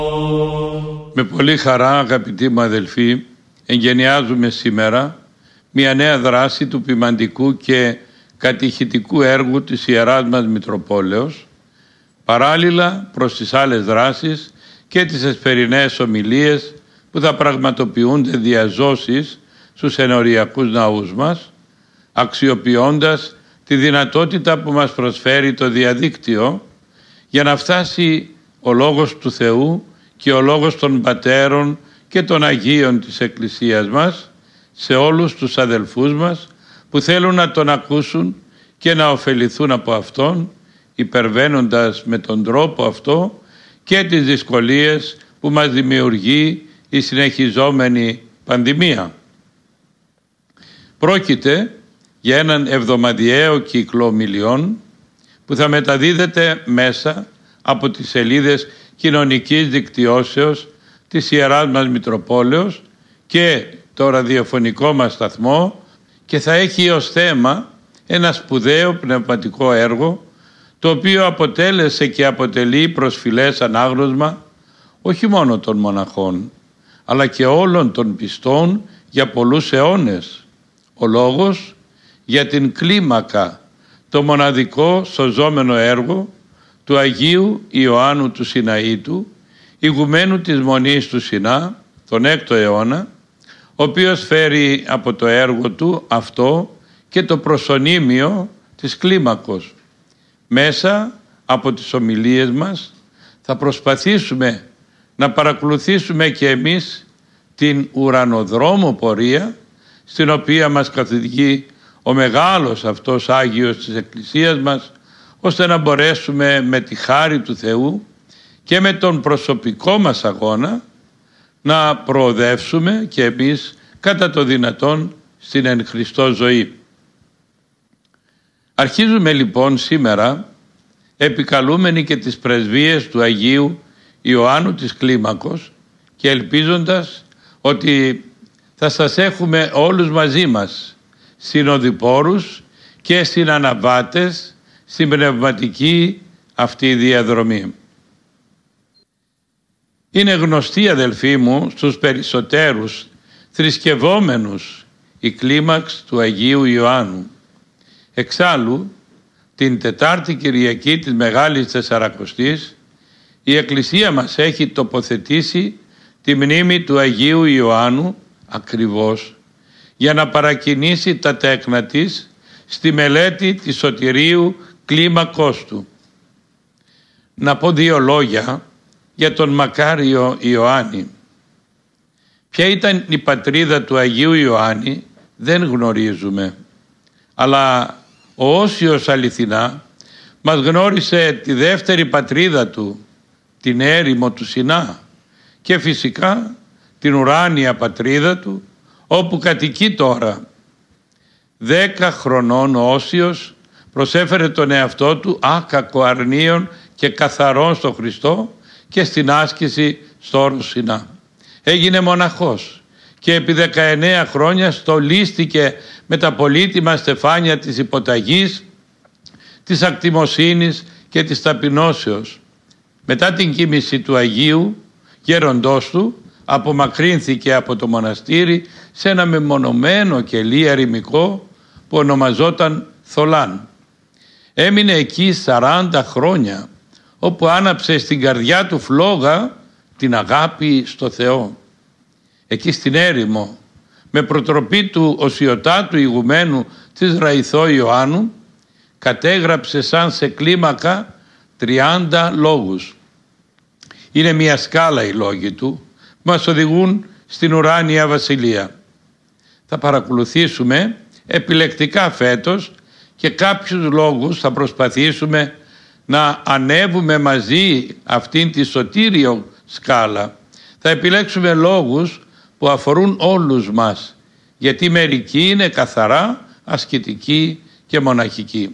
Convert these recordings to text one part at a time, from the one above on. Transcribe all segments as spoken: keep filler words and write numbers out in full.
Με πολύ χαρά, αγαπητοί μου αδελφοί, εγγενιάζουμε σήμερα μια νέα δράση του ποιμαντικού και κατηχητικού έργου της Ιεράς μας Μητροπόλεως, παράλληλα προς τις άλλες δράσεις και τις εσπερινές ομιλίες που θα πραγματοποιούνται διαζώσεις στους ενοριακούς ναούς μας, αξιοποιώντας τη δυνατότητα που μας προσφέρει το διαδίκτυο για να φτάσει ο Λόγος του Θεού και ο Λόγος των Πατέρων και των Αγίων της Εκκλησίας μας σε όλους τους αδελφούς μας που θέλουν να τον ακούσουν και να ωφεληθούν από Αυτόν, υπερβαίνοντας με τον τρόπο αυτό και τις δυσκολίες που μας δημιουργεί η συνεχιζόμενη πανδημία. Πρόκειται για έναν εβδομαδιαίο κύκλο ομιλιών που θα μεταδίδεται μέσα από τις σελίδες κοινωνικής δικτυώσεως της Ιεράς μας Μητροπόλεως και το ραδιοφωνικό μας σταθμό και θα έχει ως θέμα ένα σπουδαίο πνευματικό έργο το οποίο αποτέλεσε και αποτελεί προσφυλές ανάγνωσμα όχι μόνο των μοναχών αλλά και όλων των πιστών για πολλούς αιώνες. Ο λόγος για την κλίμακα, το μοναδικό σωζόμενο έργο του Αγίου Ιωάννου του Σιναήτου, ηγουμένου της Μονής του Σινά, τον έκτο αιώνα, ο οποίος φέρει από το έργο του αυτό και το προσωνύμιο της κλίμακος. Μέσα από τις ομιλίες μας θα προσπαθήσουμε να παρακολουθήσουμε και εμείς την ουρανοδρόμο πορεία στην οποία μας καθοδηγεί ο μεγάλος αυτός Άγιος της Εκκλησίας μας, ώστε να μπορέσουμε με τη χάρη του Θεού και με τον προσωπικό μας αγώνα να προοδεύσουμε και εμείς κατά το δυνατόν στην εν Χριστώ ζωή. Αρχίζουμε λοιπόν σήμερα επικαλούμενοι και τις πρεσβείες του Αγίου Ιωάννου της Κλίμακος και ελπίζοντας ότι θα σας έχουμε όλους μαζί μας συνοδοιπόρους και συναναβάτες στην πνευματική αυτή διαδρομή. Είναι γνωστή, αδελφοί μου, στους περισσότερους θρησκευόμενους η κλίμαξ του Αγίου Ιωάννου. Εξάλλου, την Τετάρτη Κυριακή της Μεγάλης Τεσσαρακοστής, η Εκκλησία μας έχει τοποθετήσει τη μνήμη του Αγίου Ιωάννου ακριβώς για να παρακινήσει τα τέκνα της στη μελέτη της σωτηρίου κλίμακός του. Να πω δύο λόγια για τον μακάριο Ιωάννη. Ποια ήταν η πατρίδα του Αγίου Ιωάννη δεν γνωρίζουμε, αλλά ο Όσιος αληθινά μας γνώρισε τη δεύτερη πατρίδα του, την έρημο του Σινά, και φυσικά την ουράνια πατρίδα του όπου κατοικεί τώρα. Δέκα χρονών ο Όσιος προσέφερε τον εαυτό του άκακο, αρνίον και καθαρόν στο Χριστό και στην άσκηση στο όρος Σινά. Έγινε μοναχός και επί δεκαεννέα χρόνια στολίστηκε με τα πολύτιμα στεφάνια της υποταγής, της ακτιμοσύνης και της ταπεινώσεως. Μετά την κοίμηση του Αγίου γέροντός του απομακρύνθηκε από το μοναστήρι σε ένα μεμονωμένο κελί ερημικό που ονομαζόταν Θολάν. Έμεινε εκεί σαράντα χρόνια, όπου άναψε στην καρδιά του φλόγα την αγάπη στο Θεό. Εκεί στην έρημο, με προτροπή του οσιωτάτου ηγουμένου της Ραϊθώ Ιωάννου, κατέγραψε σαν σε κλίμακα τριάντα λόγους. Είναι μια σκάλα οι λόγοι του που μας οδηγούν στην ουράνια βασιλεία. Θα παρακολουθήσουμε επιλεκτικά φέτος και κάποιους λόγους θα προσπαθήσουμε να ανέβουμε μαζί αυτήν τη σωτήριο σκάλα. Θα επιλέξουμε λόγους που αφορούν όλους μας, γιατί μερικοί είναι καθαρά ασκητικοί και μοναχικοί.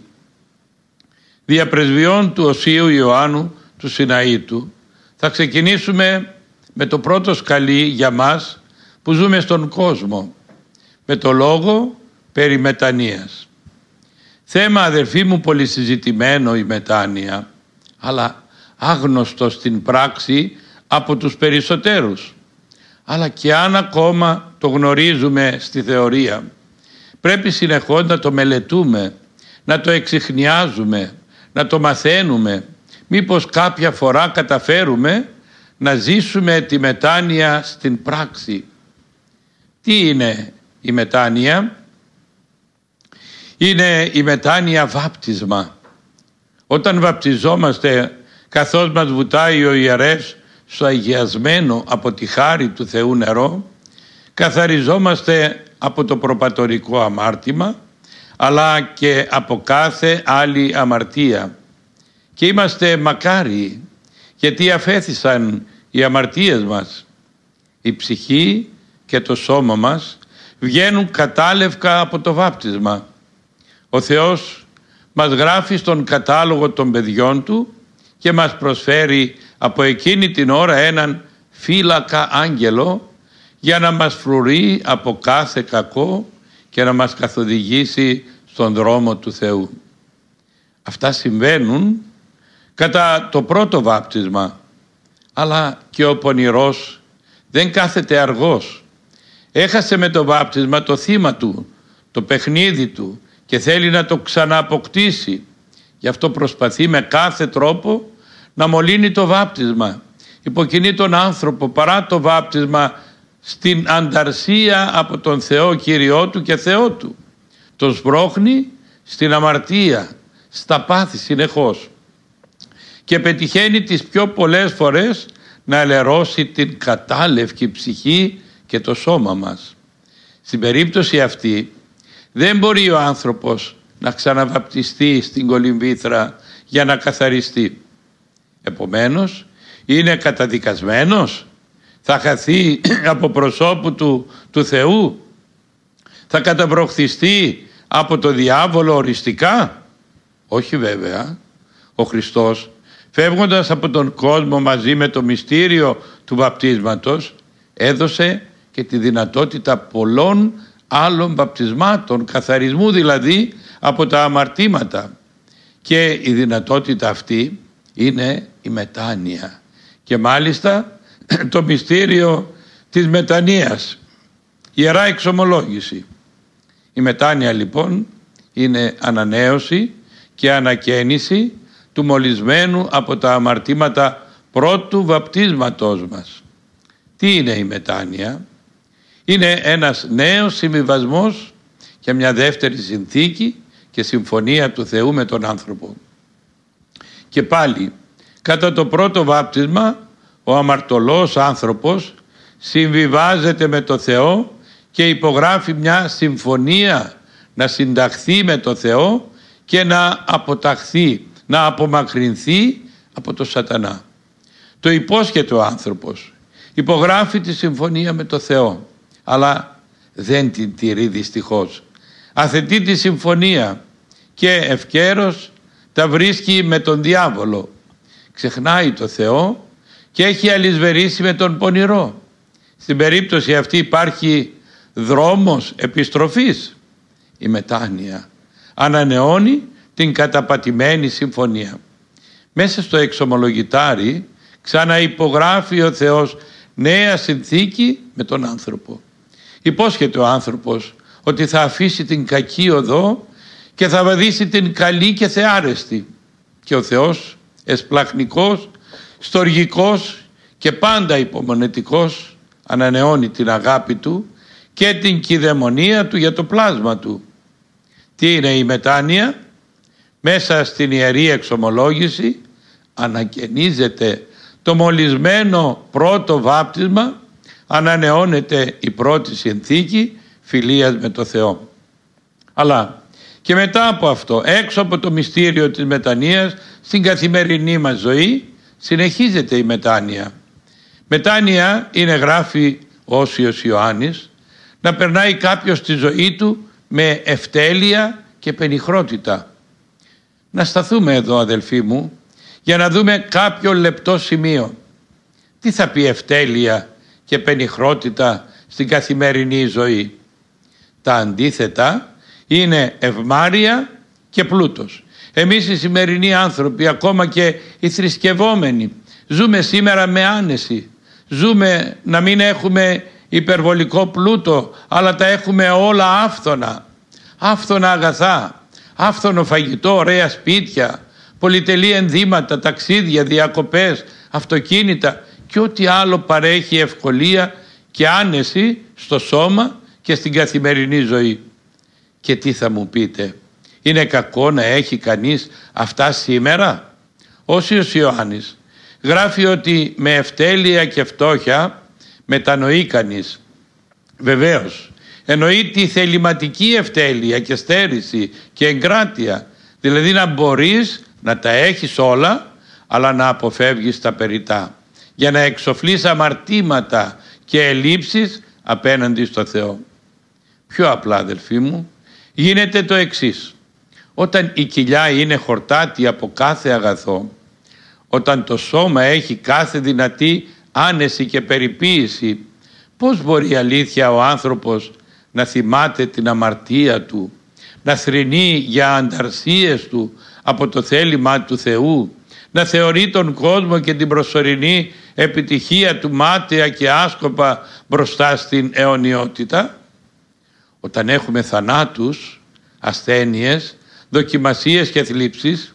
Διαπρεσβειών του Οσίου Ιωάννου του Σιναήτου θα ξεκινήσουμε με το πρώτο σκαλί για μας που ζούμε στον κόσμο, με το λόγο περί μετανοίας. Θέμα, αδερφοί μου, πολυσυζητημένο η μετάνοια, αλλά άγνωστο στην πράξη από τους περισσότερους. Αλλά και αν ακόμα το γνωρίζουμε στη θεωρία, πρέπει συνεχώς να το μελετούμε, να το εξιχνιάζουμε, να το μαθαίνουμε. Μήπως κάποια φορά καταφέρουμε να ζήσουμε τη μετάνοια στην πράξη. Τι είναι η μετάνοια? Είναι η μετάνοια βάπτισμα. Όταν βαπτιζόμαστε, καθώς μας βουτάει ο ιερεύς στο αγιασμένο από τη χάρη του Θεού νερό, καθαριζόμαστε από το προπατορικό αμάρτημα, αλλά και από κάθε άλλη αμαρτία. Και είμαστε μακάριοι, γιατί αφέθησαν οι αμαρτίες μας. Η ψυχή και το σώμα μας βγαίνουν κατάλευκα από το βάπτισμα. Ο Θεός μας γράφει στον κατάλογο των παιδιών Του και μας προσφέρει από εκείνη την ώρα έναν φύλακα άγγελο για να μας φρουρεί από κάθε κακό και να μας καθοδηγήσει στον δρόμο του Θεού. Αυτά συμβαίνουν κατά το πρώτο βάπτισμα, αλλά και ο πονηρός δεν κάθεται αργός. Έχασε με το βάπτισμα το θύμα του, το παιχνίδι του και θέλει να το ξανααποκτήσει. Γι' αυτό προσπαθεί με κάθε τρόπο να μολύνει το βάπτισμα. Υποκινεί τον άνθρωπο παρά το βάπτισμα στην ανταρσία από τον Θεό Κύριό του και Θεό του. Τον σπρώχνει στην αμαρτία, στα πάθη συνεχώς. Και πετυχαίνει τις πιο πολλές φορές να ελερώσει την κατάλευκη ψυχή και το σώμα μας. Στην περίπτωση αυτή δεν μπορεί ο άνθρωπος να ξαναβαπτιστεί στην κολυμβήθρα για να καθαριστεί. Επομένως είναι καταδικασμένος, θα χαθεί από προσώπου του, του Θεού, θα καταβροχθιστεί από το διάβολο οριστικά. Όχι βέβαια. Ο Χριστός, φεύγοντας από τον κόσμο μαζί με το μυστήριο του βαπτίσματος, έδωσε και τη δυνατότητα πολλών άλλων βαπτισμάτων, καθαρισμού δηλαδή από τα αμαρτήματα. Και η δυνατότητα αυτή είναι η μετάνοια και μάλιστα το μυστήριο της μετανοίας, Ιερά Εξομολόγηση. Η μετάνοια λοιπόν είναι ανανέωση και ανακαίνιση του μολυσμένου από τα αμαρτήματα πρώτου βαπτίσματός μας. Τι είναι η μετάνοια? Είναι ένας νέος συμβιβασμός και μια δεύτερη συνθήκη και συμφωνία του Θεού με τον άνθρωπο. Και πάλι, κατά το πρώτο βάπτισμα, ο αμαρτωλός άνθρωπος συμβιβάζεται με το Θεό και υπογράφει μια συμφωνία να συνταχθεί με το Θεό και να αποταχθεί, να απομακρυνθεί από το σατανά. Το υπόσχεται ο άνθρωπος, υπογράφει τη συμφωνία με το Θεό, αλλά δεν την τηρεί δυστυχώς. Αθετεί τη συμφωνία και ευκαίρως τα βρίσκει με τον διάβολο. Ξεχνάει το Θεό και έχει αλυσβερίσει με τον πονηρό. Στην περίπτωση αυτή υπάρχει δρόμος επιστροφής. Η μετάνοια ανανεώνει την καταπατημένη συμφωνία. Μέσα στο εξομολογητάρι ξαναυπογράφει ο Θεός νέα συνθήκη με τον άνθρωπο. Υπόσχεται ο άνθρωπος ότι θα αφήσει την κακή οδό και θα βαδίσει την καλή και θεάρεστη. Και ο Θεός, εσπλαχνικός, στοργικός και πάντα υπομονετικός, ανανεώνει την αγάπη Του και την κηδαιμονία Του για το πλάσμα Του. Τι είναι η μετάνοια? Μέσα στην Ιερή Εξομολόγηση ανακαινίζεται το μολυσμένο πρώτο βάπτισμα, ανανεώνεται η πρώτη συνθήκη φιλίας με το Θεό. Αλλά και μετά από αυτό, έξω από το μυστήριο της μετανοίας, στην καθημερινή μας ζωή συνεχίζεται η μετάνοια. Μετάνοια είναι, γράφει ο Όσιος Ιωάννης, να περνάει κάποιος τη ζωή του με ευτέλεια και πενιχρότητα. Να σταθούμε εδώ, αδελφοί μου, για να δούμε κάποιο λεπτό σημείο. Τι θα πει ευτέλεια και πενιχρότητα στην καθημερινή ζωή? Τα αντίθετα είναι ευμάρεια και πλούτος. Εμείς οι σημερινοί άνθρωποι, ακόμα και οι θρησκευόμενοι, Ζούμε σήμερα με άνεση. Ζούμε να μην έχουμε υπερβολικό πλούτο, αλλά τα έχουμε όλα άφθονα. Άφθονα αγαθά, άφθονο φαγητό, ωραία σπίτια, πολυτελή ενδύματα, ταξίδια, διακοπές, αυτοκίνητα και ό,τι άλλο παρέχει ευκολία και άνεση στο σώμα και στην καθημερινή ζωή. Και τι θα μου πείτε, είναι κακό να έχει κανείς αυτά σήμερα? Όσιος Ιωάννης γράφει ότι με ευτέλεια και φτώχεια μετανοεί κανείς. Βεβαίως, εννοεί τη θεληματική ευτέλεια και στέρηση και εγκράτεια, δηλαδή να μπορείς να τα έχεις όλα, αλλά να αποφεύγεις τα περιτά, για να εξοφλείς αμαρτήματα και ελλείψεις απέναντι στο Θεό. Πιο απλά, αδελφοί μου, γίνεται το εξής. Όταν η κοιλιά είναι χορτάτη από κάθε αγαθό, όταν το σώμα έχει κάθε δυνατή άνεση και περιποίηση, πώς μπορεί αλήθεια ο άνθρωπος να θυμάται την αμαρτία του, να θρηνεί για ανταρσίες του από το θέλημα του Θεού, να θεωρεί τον κόσμο και την προσωρινή επιτυχία του μάταια και άσκοπα μπροστά στην αιωνιότητα? Όταν έχουμε θανάτους, ασθένειες, δοκιμασίες και θλίψεις,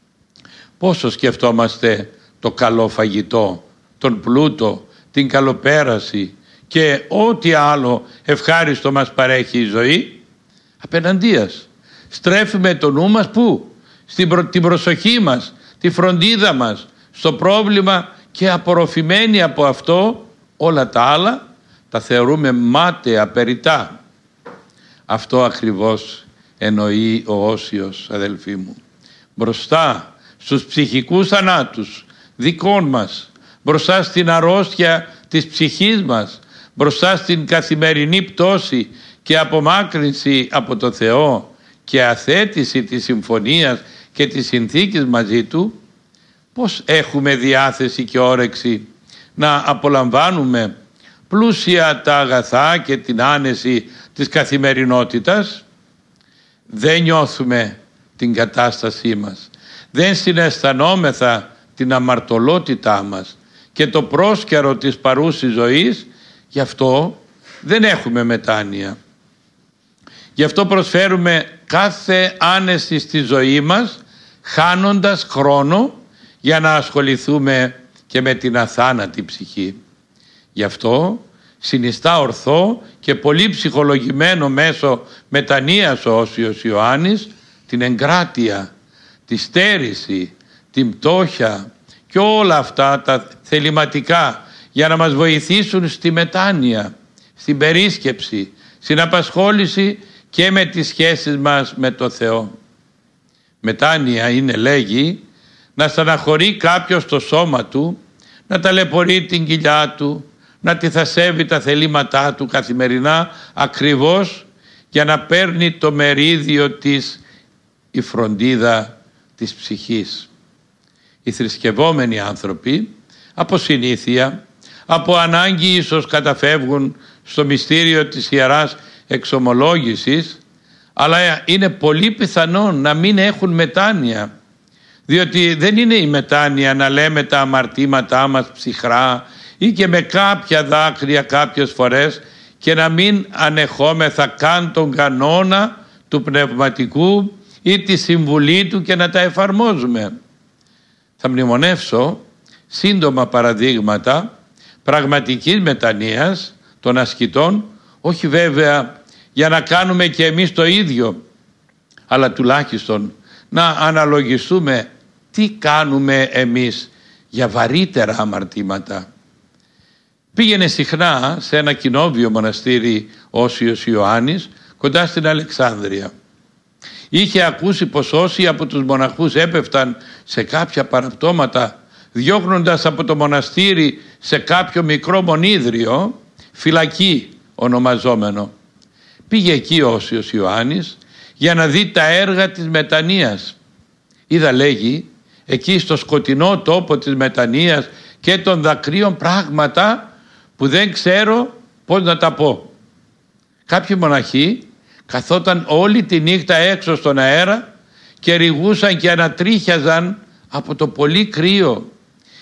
πόσο σκεφτόμαστε το καλό φαγητό, τον πλούτο, την καλοπέραση και ό,τι άλλο ευχάριστο μας παρέχει η ζωή? Απέναντίας, στρέφουμε το νου μας πού? Στην προ... την προσοχή μας, τη φροντίδα μας στο πρόβλημα και απορροφημένοι από αυτό όλα τα άλλα τα θεωρούμε μάταια, περιτά. Αυτό ακριβώς εννοεί ο Όσιος, αδελφοί μου. Μπροστά στους ψυχικούς θανάτους δικών μας, μπροστά στην αρρώστια της ψυχής μας, μπροστά στην καθημερινή πτώση και απομάκρυνση από το Θεό και αθέτηση της συμφωνίας και της συνθήκης μαζί Του, πώς έχουμε διάθεση και όρεξη να απολαμβάνουμε πλούσια τα αγαθά και την άνεση της καθημερινότητας? Δεν νιώθουμε την κατάστασή μας, δεν συναισθανόμεθα την αμαρτωλότητά μας και το πρόσκαιρο της παρούσης ζωής, γι' αυτό δεν έχουμε μετάνοια. Γι' αυτό προσφέρουμε κάθε άνεση στη ζωή μας, χάνοντας χρόνο για να ασχοληθούμε και με την αθάνατη ψυχή. Γι' αυτό συνιστά ορθό και πολύ ψυχολογημένο μέσω μετανοίας ο Όσιος Ιωάννης την εγκράτεια, τη στέρηση, την πτώχεια και όλα αυτά τα θεληματικά για να μας βοηθήσουν στη μετάνοια, στην περίσκεψη, στην απασχόληση και με τις σχέσεις μας με το Θεό. Μετάνοια είναι, λέγει, να στεναχωρεί κάποιος το σώμα του, να ταλαιπωρεί την κοιλιά του, να τυθασεύει τα θελήματά του καθημερινά, ακριβώς για να παίρνει το μερίδιο της η φροντίδα της ψυχής. Οι θρησκευόμενοι άνθρωποι από συνήθεια, από ανάγκη ίσως καταφεύγουν στο μυστήριο της Ιεράς Εξομολόγησης, αλλά είναι πολύ πιθανόν να μην έχουν μετάνοια, διότι δεν είναι η μετάνοια να λέμε τα αμαρτήματά μας ψυχρά ή και με κάποια δάκρυα κάποιες φορές και να μην ανεχόμεθα καν τον κανόνα του πνευματικού ή τη συμβουλή του και να τα εφαρμόζουμε. Θα μνημονεύσω σύντομα παραδείγματα πραγματικής μετανοίας των ασκητών, όχι βέβαια για να κάνουμε και εμείς το ίδιο, αλλά τουλάχιστον να αναλογιστούμε τι κάνουμε εμείς για βαρύτερα αμαρτήματα. Πήγαινε συχνά σε ένα κοινόβιο μοναστήρι Όσιος Ιωάννης κοντά στην Αλεξάνδρεια. Είχε ακούσει πως όσοι από τους μοναχούς έπεφταν σε κάποια παραπτώματα, διώχνοντας από το μοναστήρι σε κάποιο μικρό μονίδριο, φυλακή ονομαζόμενο. Πήγε εκεί ο Όσιος Ιωάννης για να δει τα έργα της μετανοίας. Είδα, λέγει, εκεί στο σκοτεινό τόπο της μετανοίας και των δακρύων πράγματα που δεν ξέρω πώς να τα πω. Κάποιοι μοναχοί καθόταν όλη τη νύχτα έξω στον αέρα και ρηγούσαν και ανατρίχιαζαν από το πολύ κρύο.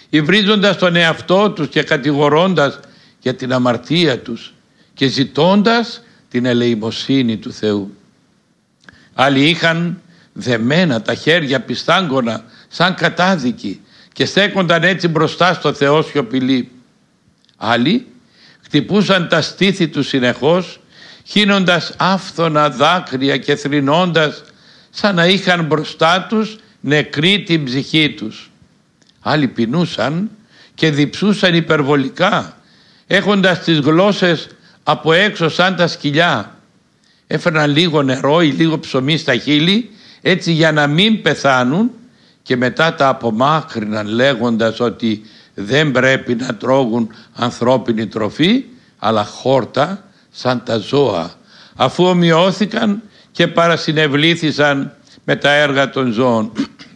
υβρίζοντας τον εαυτό τους και κατηγορώντας για την αμαρτία τους και ζητώντας την ελεημοσύνη του Θεού. Άλλοι είχαν δεμένα τα χέρια πιστάγκωνα σαν κατάδικοι και στέκονταν έτσι μπροστά στο Θεό σιωπηλοί. Άλλοι χτυπούσαν τα στήθη τους συνεχώς, χύνοντας άφθονα δάκρυα και θρηνώντας σαν να είχαν μπροστά τους νεκρή την ψυχή τους. Άλλοι πεινούσαν και διψούσαν υπερβολικά, έχοντας τις γλώσσες από έξω σαν τα σκυλιά. Έφερναν λίγο νερό ή λίγο ψωμί στα χείλη, έτσι για να μην πεθάνουν, και μετά τα απομάκρυναν λέγοντας ότι δεν πρέπει να τρώγουν ανθρώπινη τροφή, αλλά χόρτα σαν τα ζώα, αφού ομοιώθηκαν και παρασυνευλήθησαν με τα έργα των ζώων.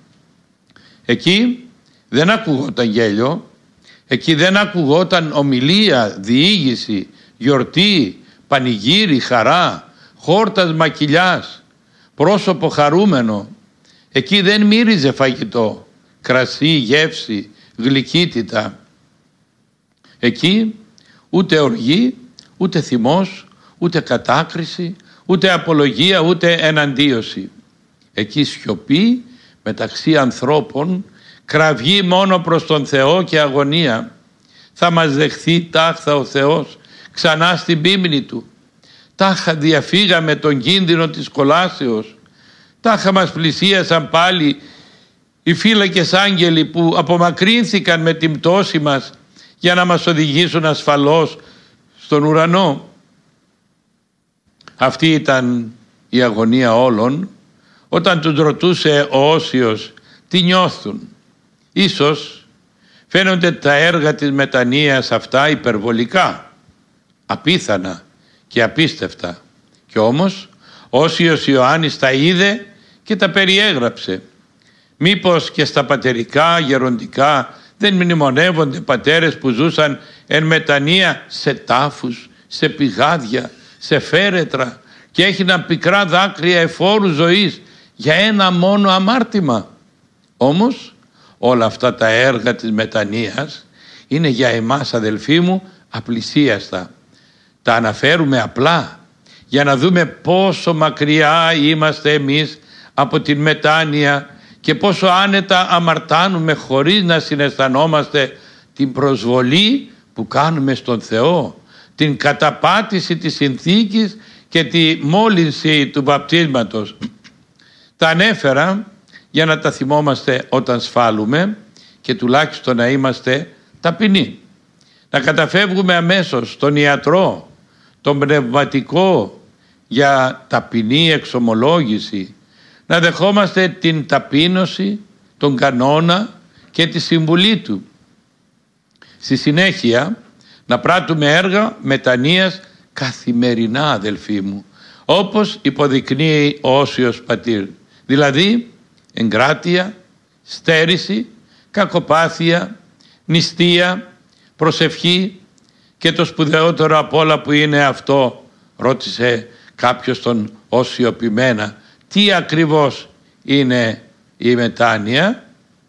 Εκεί δεν ακουγόταν γέλιο, εκεί δεν ακουγόταν ομιλία, διήγηση, γιορτή, πανηγύρι, χαρά, χόρτασμα κοιλιάς, πρόσωπο χαρούμενο. Εκεί δεν μύριζε φαγητό, κρασί, γεύση, γλυκύτητα. Εκεί ούτε οργή, ούτε θυμός, ούτε κατάκριση, ούτε απολογία, ούτε εναντίωση. Εκεί σιωπή μεταξύ ανθρώπων, κραυγή μόνο προς τον Θεό και αγωνία. Θα μας δεχθεί τάχα ο Θεός ξανά στην πίμνη Του. Τάχα διαφύγαμε τον κίνδυνο της κολάσεως. Τάχα μας πλησίασαν πάλι οι φύλακες άγγελοι που απομακρύνθηκαν με την πτώση μας για να μας οδηγήσουν ασφαλώς στον ουρανό. Αυτή ήταν η αγωνία όλων όταν τους ρωτούσε ο Όσιος τι νιώθουν. Ίσως φαίνονται τα έργα της μετανοίας αυτά υπερβολικά, απίθανα και απίστευτα. Κι όμως ο Όσιος Ιωάννης τα είδε και τα περιέγραψε. Μήπως και στα πατερικά, γεροντικά δεν μνημονεύονται πατέρες που ζούσαν εν μετανία σε τάφους, σε πηγάδια, σε φέρετρα και έγιναν πικρά δάκρυα εφόρου ζωής για ένα μόνο αμάρτημα. Όμως όλα αυτά τα έργα της μετανοίας είναι για εμάς, αδελφοί μου, απλησίαστα. Τα αναφέρουμε απλά για να δούμε πόσο μακριά είμαστε εμείς από την μετάνοια και πόσο άνετα αμαρτάνουμε χωρίς να συναισθανόμαστε την προσβολή που κάνουμε στον Θεό, την καταπάτηση της συνθήκης και τη μόλυνση του βαπτίσματος. Τα ανέφερα για να τα θυμόμαστε όταν σφάλουμε και τουλάχιστον να είμαστε ταπεινοί. Να καταφεύγουμε αμέσως τον ιατρό, τον πνευματικό για ταπεινή εξομολόγηση. Να δεχόμαστε την ταπείνωση, τον κανόνα και τη συμβουλή του. Στη συνέχεια να πράττουμε έργα μετανοίας καθημερινά, αδελφοί μου, όπως υποδεικνύει ο Όσιος Πατήρ. Δηλαδή εγκράτεια, στέρηση, κακοπάθεια, νηστεία, προσευχή και το σπουδαιότερο απ' όλα που είναι αυτό, ρώτησε κάποιος τον Όσιο ποιμένα, τι ακριβώς είναι η μετάνοια,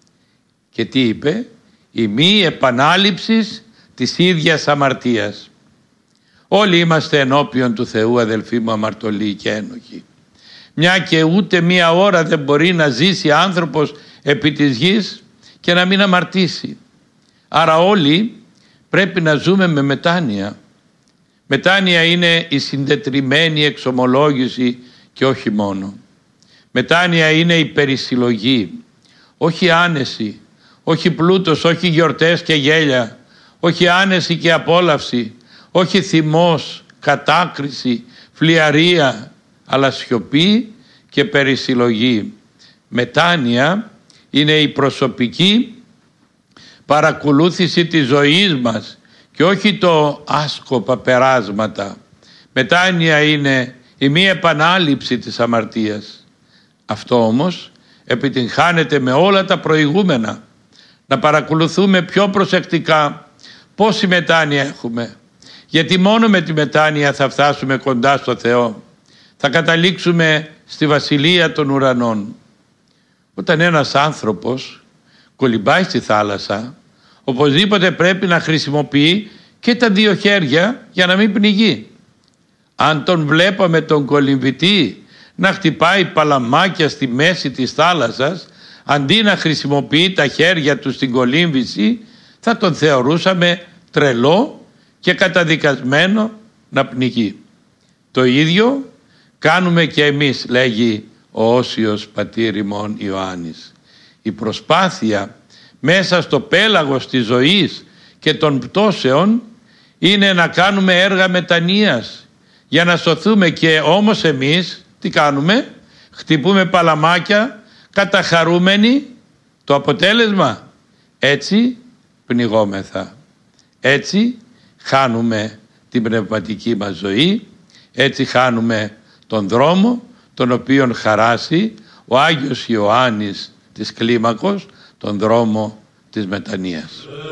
και τι είπε? Η μη επανάληψης της ίδιας αμαρτίας. Όλοι είμαστε ενώπιον του Θεού, αδελφοί μου, αμαρτωλοί και ένοχοι. Μια και ούτε μία ώρα δεν μπορεί να ζήσει άνθρωπος επί της γης και να μην αμαρτήσει. Άρα όλοι πρέπει να ζούμε με μετάνοια. Μετάνοια είναι η συντετριμμένη εξομολόγηση και όχι μόνο. Μετάνοια είναι η περισυλλογή, όχι άνεση, όχι πλούτος, όχι γιορτές και γέλια, όχι άνεση και απόλαυση, όχι θυμός, κατάκριση, φλιαρία, αλλά σιωπή και περισυλλογή. Μετάνοια είναι η προσωπική παρακολούθηση της ζωής μας και όχι το άσκοπα περάσματα. Μετάνοια είναι η μη επανάληψη της αμαρτίας. Αυτό όμως επιτυγχάνεται με όλα τα προηγούμενα. Να παρακολουθούμε πιο προσεκτικά πόση μετάνοια έχουμε, γιατί μόνο με τη μετάνοια θα φτάσουμε κοντά στο Θεό, θα καταλήξουμε στη Βασιλεία των Ουρανών. Όταν ένας άνθρωπος κολυμπάει στη θάλασσα, οπωσδήποτε πρέπει να χρησιμοποιεί και τα δύο χέρια για να μην πνιγεί. Αν τον βλέπαμε τον κολυμβητή να χτυπάει παλαμάκια στη μέση της θάλασσας, αντί να χρησιμοποιεί τα χέρια του στην κολύμβηση, θα τον θεωρούσαμε τρελό και καταδικασμένο να πνιγεί. Το ίδιο κάνουμε και εμείς, λέγει ο όσιος πατήρ ημών Ιωάννης. Η προσπάθεια μέσα στο πέλαγος της ζωής και των πτώσεων είναι να κάνουμε έργα μετανοίας για να σωθούμε, και όμως εμείς τι κάνουμε? Χτυπούμε παλαμάκια καταχαρούμενοι. Το αποτέλεσμα? Έτσι πνιγόμεθα. Έτσι χάνουμε την πνευματική μας ζωή, έτσι χάνουμε τον δρόμο τον οποίον χαράσει ο Άγιος Ιωάννης της Κλίμακος, τον δρόμο της μετανοίας.